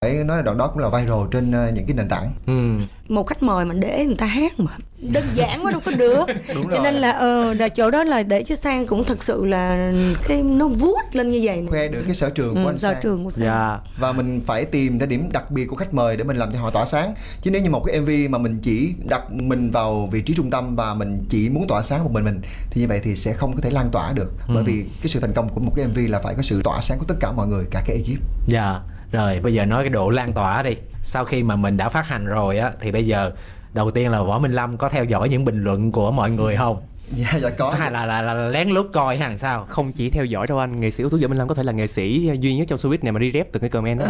phải nói là đoạn đó cũng là viral trên những cái nền tảng. Một khách mời mà để người ta hát mà đơn giản quá đâu có được. Cho nên là chỗ đó là để cho Sang cũng thật sự là cái nó vút lên như vậy, khoe được cái sở trường của anh sở Sang. trường của Sang. Và mình phải tìm ra điểm đặc biệt của khách mời để mình làm cho họ tỏa sáng. Chứ nếu như một cái MV mà mình chỉ đặt mình vào vị trí trung tâm và mình chỉ muốn tỏa sáng một mình thì như vậy thì sẽ không có thể lan tỏa được. Bởi vì cái sự thành công của một cái MV là phải có sự tỏa sáng của tất cả mọi người, cả cái ekip. Rồi bây giờ nói cái độ lan tỏa đi. Sau khi mà mình đã phát hành rồi á, thì bây giờ đầu tiên là Võ Minh Lâm có theo dõi những bình luận của mọi người không? Dạ có. Hay là lén lút coi hay làm sao? Không chỉ theo dõi đâu anh, nghệ sĩ ưu tú Võ Minh Lâm có thể là nghệ sĩ duy nhất trong showbiz này mà đi rep từng cái comment đó.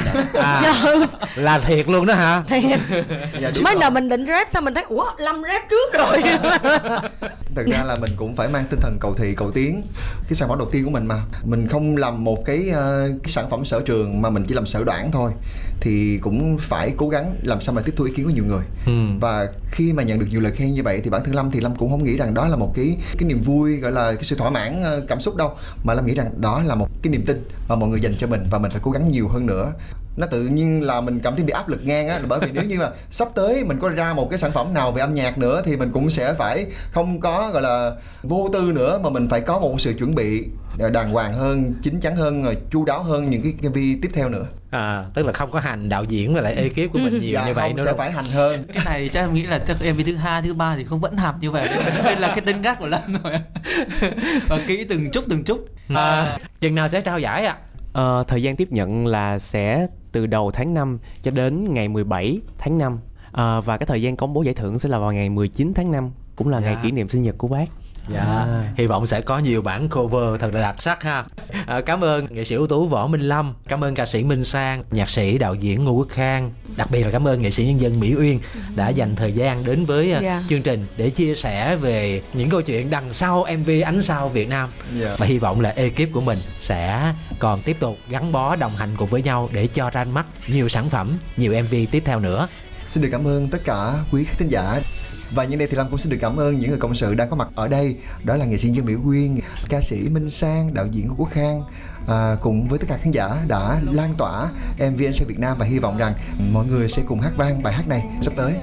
Là thiệt luôn đó hả? Thiệt. Mới đầu mình định rep xong mình thấy ủa Lâm rep trước rồi. Thật ra là mình cũng phải mang tinh thần cầu thị cầu tiến. Cái sản phẩm đầu tiên của mình mà mình không làm một cái sản phẩm sở trường mà mình chỉ làm sở đoản thôi, thì cũng phải cố gắng làm sao mà tiếp thu ý kiến của nhiều người. Và khi mà nhận được nhiều lời khen như vậy thì bản thân Lâm thì Lâm cũng không nghĩ rằng đó là một cái niềm vui, gọi là cái sự thỏa mãn cảm xúc đâu, mà Lâm nghĩ rằng đó là một cái niềm tin mà mọi người dành cho mình và mình phải cố gắng nhiều hơn nữa. Nó tự nhiên là mình cảm thấy bị áp lực ngang á, bởi vì nếu như mà sắp tới mình có ra một cái sản phẩm nào về âm nhạc nữa thì mình cũng sẽ phải không có gọi là vô tư nữa, mà mình phải có một sự chuẩn bị đàng hoàng hơn, chín chắn hơn, chu đáo hơn những cái MV tiếp theo nữa. Tức là không có hành đạo diễn và lại ekip của mình nhiều như vậy nữa. Sẽ phải hành hơn. Cái này chắc em nghĩ là chắc MV thứ 2, thứ 3 thì không vẫn hạp như vậy. Đây là cái tính gác của Lâm rồi. Và kỹ từng chút. Chừng nào sẽ trao giải ạ? Thời gian tiếp nhận là sẽ từ đầu tháng 5 cho đến ngày 17 tháng 5. Và cái thời gian công bố giải thưởng sẽ là vào ngày 19 tháng 5, cũng là ngày kỷ niệm sinh nhật của bác. Hy vọng sẽ có nhiều bản cover thật là đặc sắc ha. Cảm ơn nghệ sĩ ưu tú Võ Minh Lâm, cảm ơn ca sĩ Minh Sang, nhạc sĩ đạo diễn Ngô Quốc Khang, đặc biệt là cảm ơn nghệ sĩ nhân dân Mỹ Uyên đã dành thời gian đến với chương trình để chia sẻ về những câu chuyện đằng sau MV Ánh Sao Việt Nam. Và hy vọng là ekip của mình sẽ còn tiếp tục gắn bó đồng hành cùng với nhau để cho ra mắt nhiều sản phẩm, nhiều MV tiếp theo nữa. Xin được cảm ơn tất cả quý khán thính giả. Và nhân đây thì Lâm cũng xin được cảm ơn những người cộng sự đang có mặt ở đây. Đó là nghệ sĩ nhân Mỹ Uyên, ca sĩ Minh Sang, đạo diễn Quốc Khang, cùng với tất cả khán giả đã lan tỏa MV Ánh Sao Việt Nam. Và hy vọng rằng mọi người sẽ cùng hát vang bài hát này sắp tới.